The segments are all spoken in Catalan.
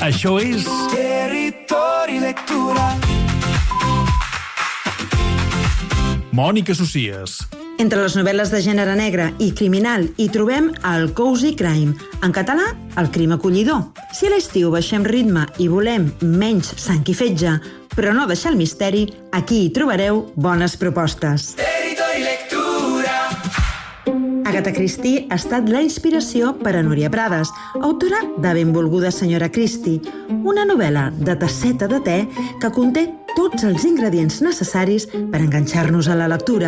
Això és... Territori Lectura. Mònica Socias. Entre les novel·les de gènere negre i criminal hi trobem el Cozy Crime, en català, el crim acollidor. Si a l'estiu baixem ritme i volem menys sang i fetge, però no deixar el misteri, aquí hi trobareu bones propostes. Territori Lectura. Agatha Christie ha estat la inspiració per a Núria Prades, autora de Benvolguda senyora Christie, una novel·la de tasseta de te que conté tots els ingredients necessaris per enganxar-nos a la lectura.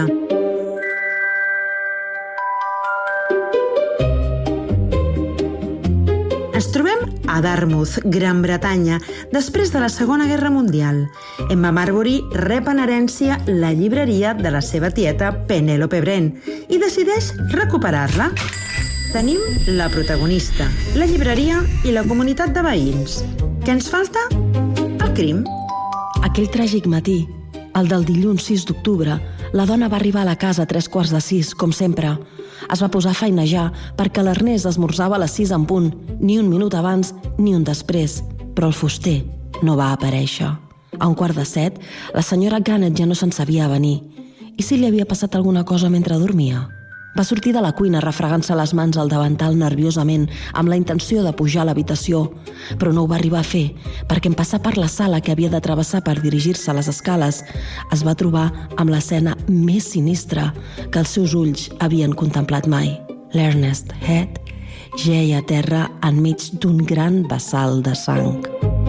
Ens trobem a Dartmouth, Gran Bretanya, després de la Segona Guerra Mundial. Emma Marbury rep en herència la llibreria de la seva tieta Penelope Brent i decideix recuperar-la. Tenim la protagonista, la llibreria i la comunitat de veïns. Què ens falta? El crim. Aquell tràgic matí, el del dilluns 6 d'octubre, la dona va arribar a la casa a 3:15, com sempre. Es va posar a feinejar perquè l'Ernest esmorzava a les 6 en punt, ni un minut abans ni un després, però el fuster no va aparèixer. A 6:15, la senyora Gannett ja no se'n sabia venir. I si li havia passat alguna cosa mentre dormia? Va sortir de la cuina refregant-se les mans al davantal nerviosament amb la intenció de pujar a l'habitació, però no ho va arribar a fer perquè en passar per la sala que havia de travessar per dirigir-se a les escales es va trobar amb l'escena més sinistra que els seus ulls havien contemplat mai. L'Ernest Head jeia a terra enmig d'un gran vessal de sang.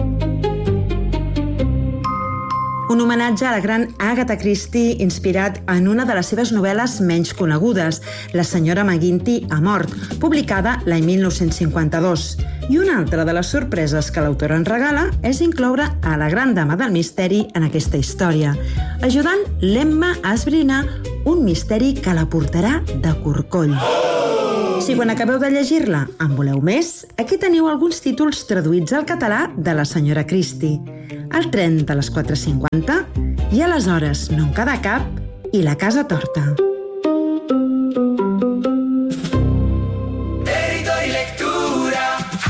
Un homenatge a la gran Agatha Christie inspirat en una de les seves novel·les menys conegudes, La senyora McGinty ha mort, publicada l'any 1952. I una altra de les sorpreses que l'autora ens regala és incloure a la gran dama del misteri en aquesta història, ajudant l'Emma a esbrinar un misteri que la portarà de corcoll. Si quan acabeu de llegir-la en voleu més, aquí teniu alguns títols traduïts al català de la senyora Christie. El tren de les 4:50 i aleshores no en queda cap i la casa torta. Territori Lectura.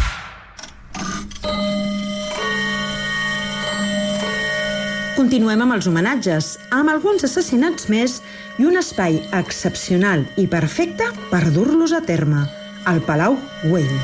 Continuem amb els homenatges, amb alguns assassinats més i un espai excepcional i perfecte per dur-los a terme, el Palau Güell.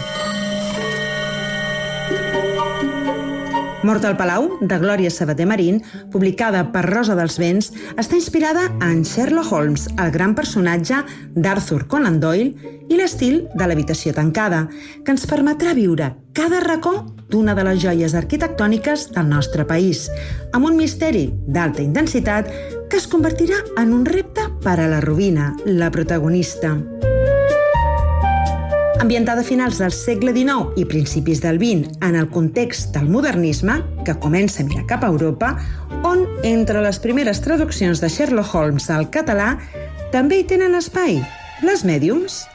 Mort al Palau, de Glòria Sabater Marín, publicada per Rosa dels Vents, està inspirada en Sherlock Holmes, el gran personatge d'Arthur Conan Doyle, i l'estil de l'habitació tancada, que ens permetrà viure cada racó d'una de les joies arquitectòniques del nostre país, amb un misteri d'alta intensitat que es convertirà en un repte per a la Rubina, la protagonista. Ambientada a finals del segle XIX i principis del XX en el context del modernisme, que comença a mirar cap a Europa, on, entre les primeres traduccions de Sherlock Holmes al català, també hi tenen espai les mèdiums.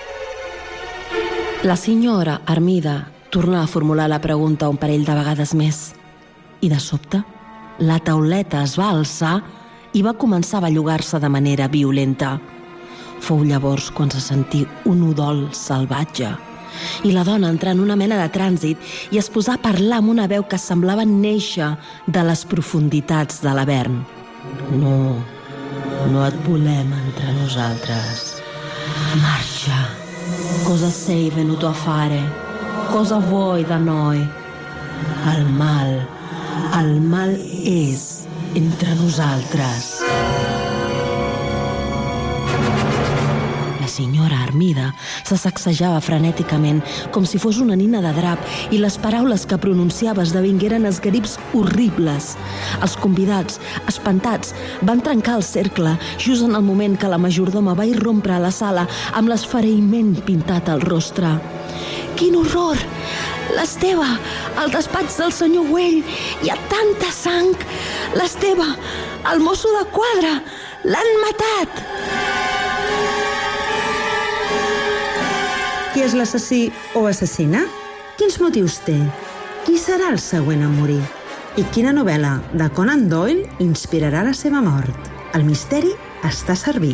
La senyora Armida tornà a formular la pregunta un parell de vegades més. I de sobte, la tauleta es va alçar i va començar a bellugar-se de manera violenta. Fou llavors quan se sentí un udol salvatge i la dona entrà en una mena de trànsit i es posà a parlar amb una veu que semblava néixer de les profunditats de l'Avern. No et volem entre nosaltres. Marxa. Cosa sei venuto a fare? Cosa vuoi da noi? El mal és entre nosaltres. La senyora Armida se sacsejava frenèticament com si fos una nina de drap i les paraules que pronunciava esdevingueren esgarips horribles. Els convidats, espantats, van trencar el cercle just en el moment que la majordoma va irrompre a la sala amb l'esfereïment pintat al rostre. Quin horror! L'Esteve, al despatx del senyor Güell, hi ha tanta sang! L'Esteve, el mosso de quadre, l'han matat! Qui és l'assassí o assassina? Quins motius té? Qui serà el següent a morir? I quina novel·la de Conan Doyle inspirarà la seva mort? El misteri està servit.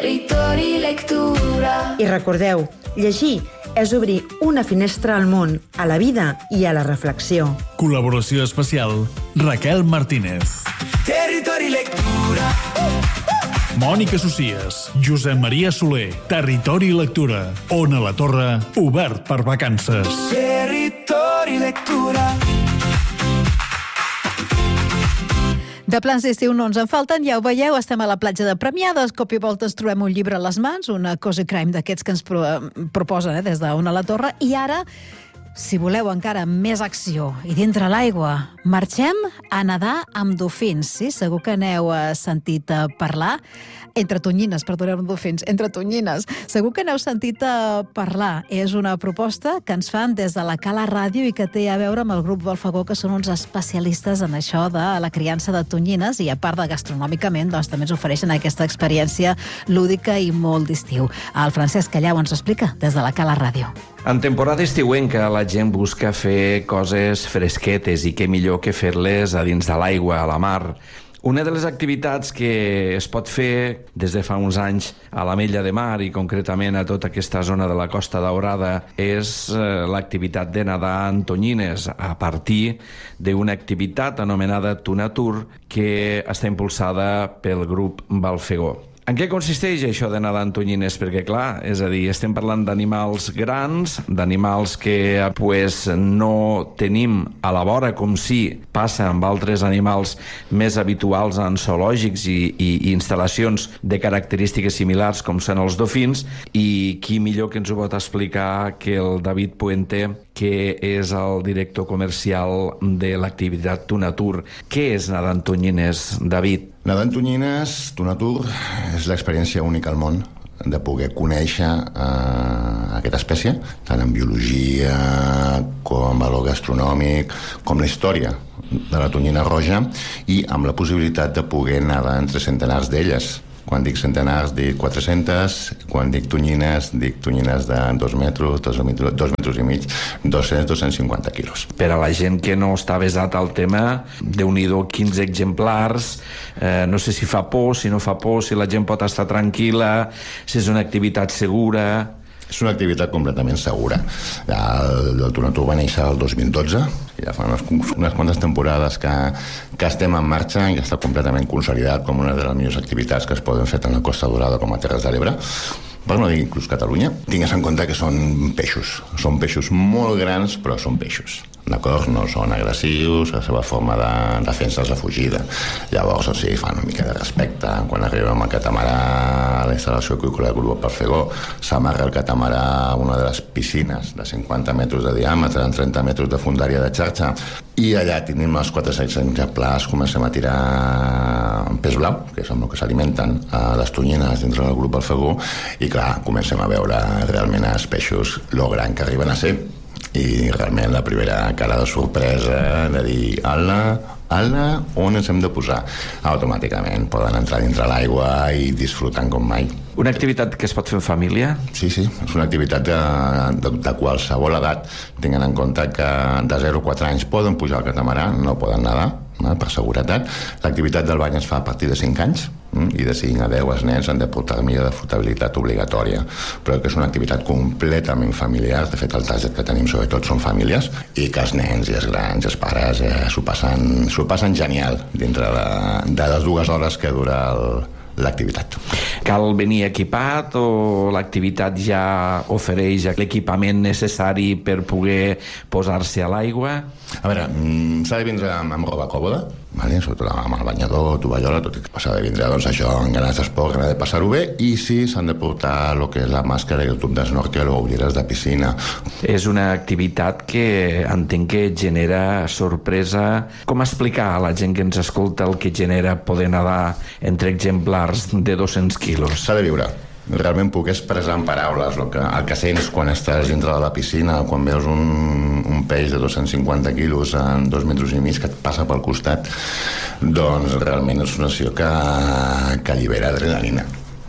Territori Lectura. I recordeu, llegir és obrir una finestra al món, a la vida i a la reflexió. Col·laboració especial, Raquel Martínez. Territori Lectura. Mònica Socies, Josep Maria Soler, Territori Lectura. Ona la Torre, obert per vacances. Territori Lectura. De plans d'estiu no ens en falten, ja ho veieu, estem a la platja de Premià, de cop i volta ens trobem un llibre a les mans, una cozy crime d'aquests que ens proposen des d'Ona la Torre, i ara, si voleu encara més acció i dintre l'aigua, marxem a nedar amb dofins. Sí, segur que n'heu sentit parlar. Entre tonyines, perdoneu, dofins, entre tonyines. Segur que n'heu sentit parlar. És una proposta que ens fan des de la Cala Ràdio i que té a veure amb el grup Volfagó, que són uns especialistes en això de la criança de tonyines i, a part de gastronòmicament, doncs també ens ofereixen aquesta experiència lúdica i molt d'estiu. El Francesc Callau ens explica des de la Cala Ràdio. En temporada estiuenca la gent busca fer coses fresquetes i què millor que fer-les a dins de l'aigua, a la mar. Una de les activitats que es pot fer des de fa uns anys a l'Ametlla de Mar i concretament a tota aquesta zona de la Costa Daurada és l'activitat de nedar en tonyines a partir d'una activitat anomenada Tunatur que està impulsada pel grup Valfegó. En què consisteix això de nedar en tonyines? Perquè, clar, és a dir, estem parlant d'animals grans, d'animals que no tenim a la vora, com si passa amb altres animals més habituals en zoològics i instal·lacions de característiques similars, com són els dofins, i qui millor que ens ho pot explicar que el David Puente, que és el director comercial de l'activitat Tunatur. Què és nedar en tonyines, David? Nedar en tonyines, Tunatur, és l'experiència única al món de poder conèixer aquesta espècie, tant en biologia com en valor gastronòmic, com la història de la tonyina roja, i amb la possibilitat de poder nedar entre centenars d'elles. Quan dic centenars, dic 400, quan dic tonyines de 2 metres, 2 metres i mig, 200-250 quilos. Per a la gent que no està avesat al tema, Déu-n'hi-do, 15 exemplars, no sé si fa por, si no fa por, si la gent pot estar tranquil·la, si és una activitat segura. És una activitat completament segura. El Tunatur va néixer el 2012, ja fa unes quantes temporades que estem en marxa i està completament consolidat com una de les millors activitats que es poden fer tant a la Costa Daurada com a Terres de l'Ebre, per no dir inclús Catalunya. Tingues en compte que són peixos molt grans, però són peixos. D'acord? No són agressius, la seva forma de defensa és la fugida. Llavors, sí, fan una mica de respecte. Quan arribem al catamarà, a la instal·lació aqüícola del grup Valfegó, s'amarra el catamarà a una de les piscines de 50 metres de diàmetre, en 30 metres de fondària de xarxa, i allà tenim els 400 exemplars, comencem a tirar peix blau, que és amb el que s'alimenten les tonyines dintre del grup Valfegó, i clar, comencem a veure realment els peixos lo gran que arriben a ser. I realment la primera cara de sorpresa de dir, ala, on ens hem de posar? Automàticament poden entrar dintre l'aigua i disfrutant com mai. Una activitat que es pot fer en família? Sí, és una activitat de qualsevol edat, tenint en compte que de 0 a 4 anys poden pujar al catamarà, no poden nedar, per seguretat. L'activitat del bany es fa a partir de 5 anys i de 5 a 10 els nens han de portar millor de flotabilitat obligatòria, però que és una activitat completament familiar. De fet, el target que tenim sobretot són famílies i que els nens i els grans i els pares s'ho passen genial dintre de les 2 hores que dura l'activitat. Cal venir equipat o l'activitat ja ofereix l'equipament necessari per poder posar-se a l'aigua? A veure, s'ha de vindre amb roba còmoda, sobretot amb el banyador, tovallola, tot i que s'ha de vindre això amb ganes d'esport, ganes de passar-ho bé, i sí, s'han de portar el que és la màscara i el tub d'esnorkel o ulleres de piscina. És una activitat que entenc que genera sorpresa. Com explicar a la gent que ens escolta el que genera poder nedar entre exemplars de 200 quilos? S'ha de viure. Realment puc expressar en paraules el que sents quan estàs dintre de la piscina, quan veus un peix de 250 quilos en 2 metres i mig que et passa pel costat, doncs realment és una acció que allibera adrenalina.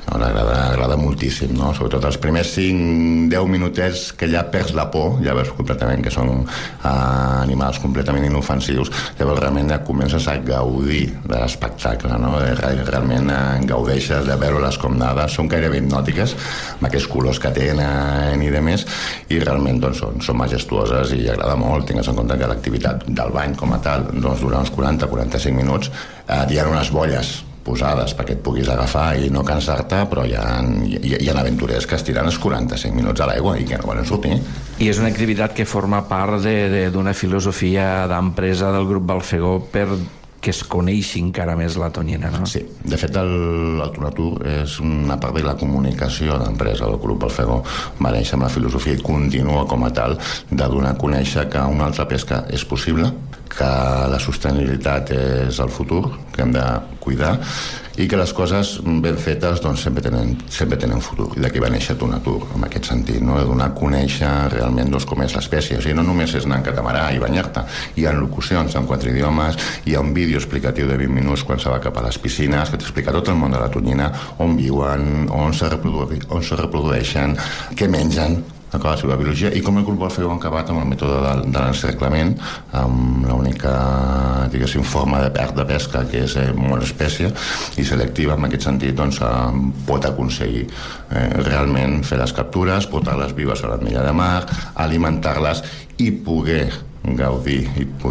Agrada moltíssim, no? Sobretot els primers 5-10 minutets que ja perds la por, ja veus completament que són animals completament inofensius, llavors realment ja comences a gaudir de l'espectacle, no? Realment gaudeixes de veure-les com nades, són gairebé hipnòtiques, amb aquests colors que tenen i de més, i realment doncs, són majestuoses i agrada molt. Tingues en compte que l'activitat del bany com a tal doncs, dura uns 40-45 minuts. Hi ha unes bolles posades perquè et puguis agafar i no cansar-te, però hi ha aventurers que es tiren els 45 minuts a l'aigua i que no volen sortir. I és una activitat que forma part d'una filosofia d'empresa del grup Balfegó per que es coneixi encara més la tonyina, no? Sí, de fet el Tonatur és una part de la comunicació d'empresa del grup Balfegó. Va néixer amb la filosofia i continua com a tal de donar a conèixer que una altra pesca és possible, que la sostenibilitat és el futur, que hem de cuidar i que les coses ben fetes doncs, sempre tenen futur. I d'aquí va néixer Tonatur, en aquest sentit, no? De donar a conèixer realment doncs, com és l'espècie. O sigui, no només és anar en catamarà i banyar-te, hi ha locucions en 4 idiomes, hi ha un vídeo explicatiu de 20 minuts quan se va cap a les piscines que t'explica tot el món de la tonyina, on viuen, on se reprodueixen, què mengen, la seva biologia, i com el grup Balfegó ha acabat amb el mètode de l'encerclament, amb l'única, diguéssim, forma de pesca que és monoespècie i selectiva. En aquest sentit doncs, pot aconseguir realment fer les captures, portar-les vives a l'Ametlla de Mar, alimentar-les i poder gaudir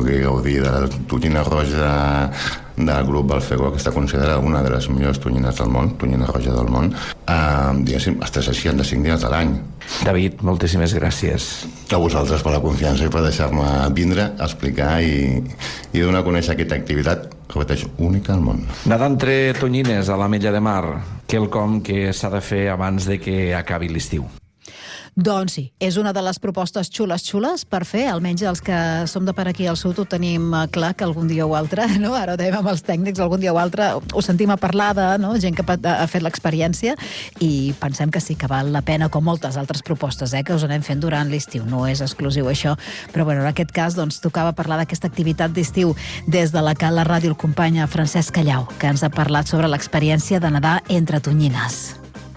de la tonyina roja del grup Balfegó, que està considerada una de les millors tonyines del món, tonyina roja del món, diguéssim, els 365 dies de l'any. David, moltíssimes gràcies. A vosaltres per la confiança i per deixar-me vindre a explicar i donar a conèixer aquesta activitat, repeteixo, única al món. Nedar entre tonyines a l'Ametlla de Mar, quelcom que s'ha de fer abans de que acabi l'estiu. Doncs sí, és una de les propostes xules per fer, almenys els que som de per aquí al sud ho tenim clar que algun dia o altre, no? Ara ho dèiem amb els tècnics, algun dia o altre ho sentim a parlar de, no? Gent que ha fet l'experiència i pensem que sí que val la pena, com moltes altres propostes, que us anem fent durant l'estiu, no és exclusiu això, però bueno, en aquest cas doncs tocava parlar d'aquesta activitat d'estiu des de la Cala Ràdio, el company Francesc Callau, que ens ha parlat sobre l'experiència de nedar entre tonyines.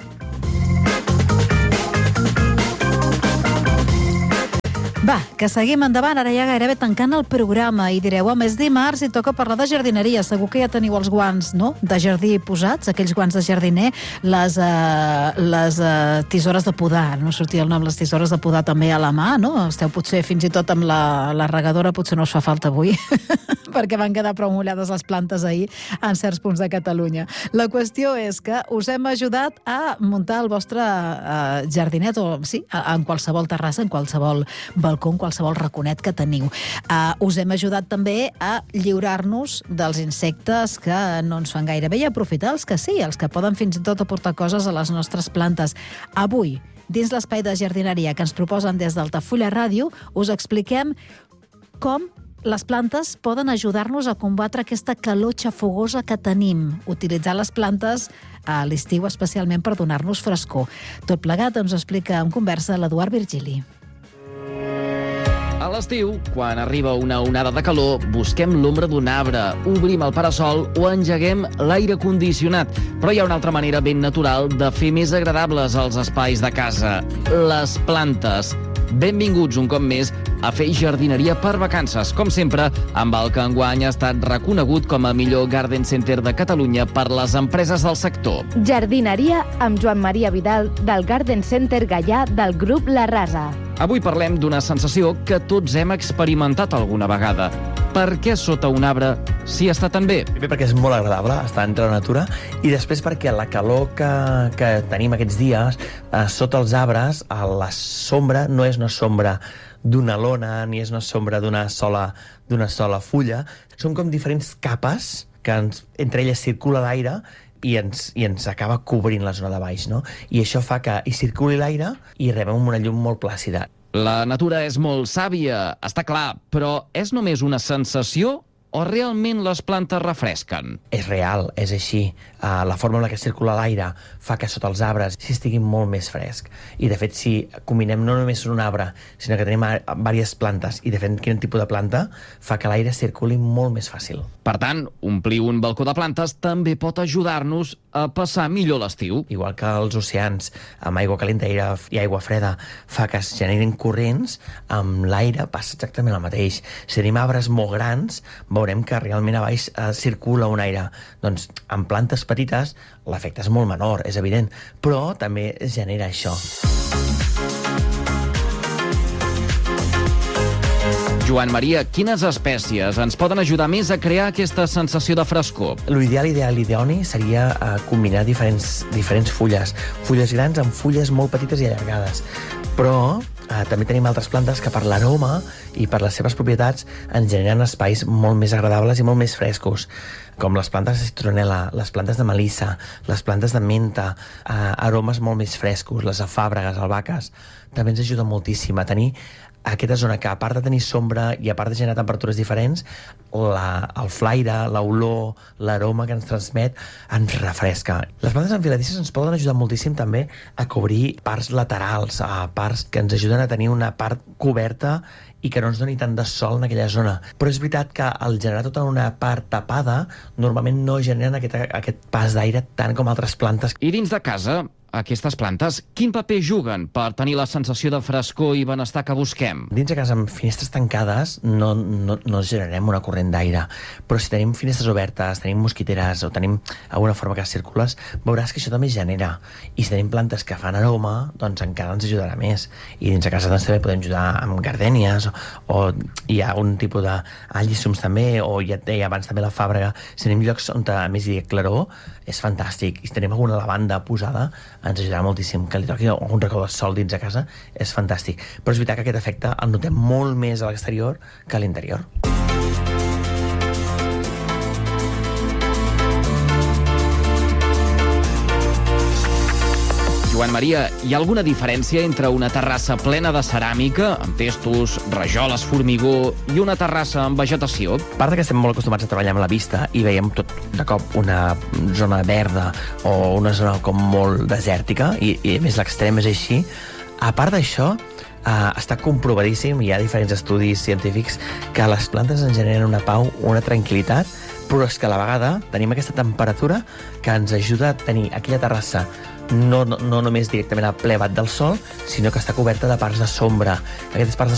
Va, que seguim endavant, ara ja gairebé tancant el programa i direu, home, és dimarts i toca parlar de jardineria, segur que ja teniu els guants, no?, de jardí posats, aquells guants de jardiner, les tisores de podar, no sortia el nom, les tisores de podar també a la mà, no? Esteu potser fins i tot amb la regadora, potser no us fa falta avui, perquè van quedar prou mullades les plantes ahir en certs punts de Catalunya. La qüestió és que us hem ajudat a muntar el vostre jardinet, o sí, en qualsevol terrassa, en qualsevol balcó, en qualsevol raconet que teniu. Us hem ajudat també a lliurar-nos dels insectes que no ens fan gaire bé i aprofitar els que sí, els que poden fins i tot aportar coses a les nostres plantes. Avui, dins l'espai de jardineria que ens proposen des d'Altafulla Ràdio, us expliquem com les plantes poden ajudar-nos a combatre aquesta calor xafogosa que tenim, utilitzar les plantes a l'estiu especialment per donar-nos frescor. Tot plegat ens ho explica en conversa l'Eduard Virgili. A l'estiu, quan arriba una onada de calor, busquem l'ombra d'un arbre, obrim el parasol o engeguem l'aire condicionat. Però hi ha una altra manera ben natural de fer més agradables els espais de casa: les plantes. Benvinguts un cop més a fer jardineria per vacances, com sempre, amb el que enguany ha estat reconegut com a millor Garden Center de Catalunya per les empreses del sector. Jardineria amb Joan Maria Vidal, del Garden Center Gaià del grup La Rasa. Avui parlem d'una sensació que tots hem experimentat alguna vegada. Per què sota un arbre s'hi està tan bé? Primer perquè és molt agradable estar entre la natura i després perquè la calor que tenim aquests dies sota els arbres, a la sombra, no és una sombra d'una lona ni és una sombra d'una sola fulla. Són com diferents capes que entre elles circula l'aire i ens acaba cobrint la zona de baix, no? I això fa que hi circuli l'aire i rebem una llum molt plàcida. La natura és molt sàvia, està clar, però és només una sensació o realment les plantes refresquen? És real, és així. la forma en la que circula l'aire fa que sota els arbres sí estigui molt més fresc. I, de fet, si combinem no només un arbre, sinó que tenim diverses plantes i, de fet, quin tipus de planta fa que l'aire circuli molt més fàcil. Per tant, omplir un balcó de plantes també pot ajudar-nos a passar millor l'estiu. Igual que els oceans, amb aigua calenta i aigua freda, fa que es generin corrents, amb l'aire passa exactament el mateix. Si tenim arbres molt grans, veurem que realment a baix circula un aire. Doncs amb plantes petites l'efecte és molt menor, és evident, però també es genera això. Joan Maria, quines espècies ens poden ajudar més a crear aquesta sensació de frescor? L'ideal idoni seria combinar diferents fulles. Fulles grans amb fulles molt petites i allargades. Però també tenim altres plantes que per l'aroma i per les seves propietats ens generen espais molt més agradables i molt més frescos, com les plantes de citronela, les plantes de melissa, les plantes de menta, aromes molt més frescos, les afàbregues, albahaques. També ens ajuda moltíssim a tenir aquesta zona que, a part de tenir sombra i a part de generar temperatures diferents, el flaire, l'olor, l'aroma que ens transmet ens refresca. Les plantes enfiladisses ens poden ajudar moltíssim també a cobrir parts laterals, parts que ens ajuden a tenir una part coberta i que no ens doni tant de sol en aquella zona. Però és veritat que al generar tota una part tapada, normalment no generen aquest pas d'aire tant com altres plantes. I dins de casa, aquestes plantes, quin paper juguen per tenir la sensació de frescor i benestar que busquem? Dins de casa, amb finestres tancades, no generarem una corrent d'aire. Però si tenim finestres obertes, tenim mosquiteres o tenim alguna forma que circules, veuràs que això també genera. I si tenim plantes que fan aroma, doncs encara ens ajudarà més. I dins de casa doncs, també podem ajudar amb gardènies o hi ha un tipus d'alliçums també, o ja deia abans també la fàbrega. Si tenim llocs on a més hi ha claror, és fantàstic. I si tenim alguna lavanda posada, ens ajudarà moltíssim. Que li toqui un racó de sol dins de casa és fantàstic. Però és veritat que aquest efecte el notem molt més a l'exterior que a l'interior. Joan Maria, hi ha alguna diferència entre una terrassa plena de ceràmica, amb testos, rajoles, formigó, i una terrassa amb vegetació? A part que estem molt acostumats a treballar amb la vista i veiem tot de cop una zona verda o una zona com molt desèrtica, i a més l'extrem és així, a part d'això, està comprovadíssim, hi ha diferents estudis científics, que les plantes ens generen una pau, una tranquil·litat, però és que a la vegada tenim aquesta temperatura que ens ajuda a tenir aquella terrassa no només directament a ple bat del sol, sinó que està coberta de parts de sombra. Aquestes parts de